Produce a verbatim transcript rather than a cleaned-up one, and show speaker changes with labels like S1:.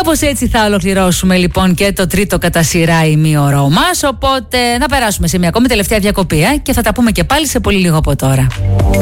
S1: Κάπως έτσι θα ολοκληρώσουμε λοιπόν και το τρίτο κατά σειρά ημίωρο μας. Οπότε να περάσουμε σε μια ακόμη τελευταία διακοπή ε, και θα τα πούμε και πάλι σε πολύ λίγο από τώρα.